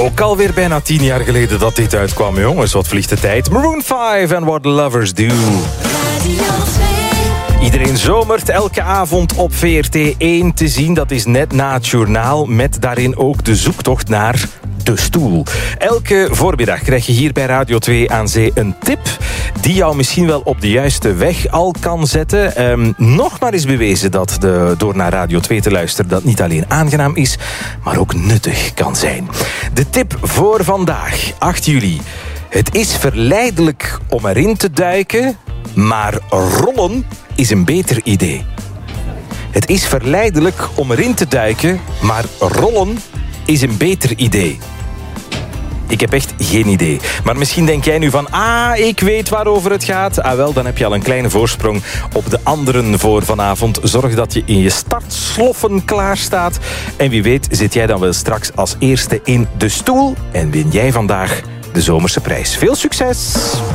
Ook alweer bijna 10 jaar geleden dat dit uitkwam, jongens. Wat vliegt de tijd. Maroon 5 and What Lovers Do. Iedereen zomert elke avond op VRT1 te zien. Dat is net na het journaal, met daarin ook de zoektocht naar de stoel. Elke voormiddag krijg je hier bij Radio 2 aan Zee een tip die jou misschien wel op de juiste weg al kan zetten. Nog maar eens bewezen dat door naar Radio 2 te luisteren dat niet alleen aangenaam is, maar ook nuttig kan zijn. De tip voor vandaag, 8 juli. Het is verleidelijk om erin te duiken, maar rollen is een beter idee. Het is verleidelijk om erin te duiken, maar rollen is een beter idee. Ik heb echt geen idee. Maar misschien denk jij nu van, ik weet waarover het gaat. Wel, dan heb je al een kleine voorsprong op de anderen voor vanavond. Zorg dat je in je startsloffen klaar staat. En wie weet zit jij dan wel straks als eerste in de stoel. En win jij vandaag de zomerse prijs. Veel succes!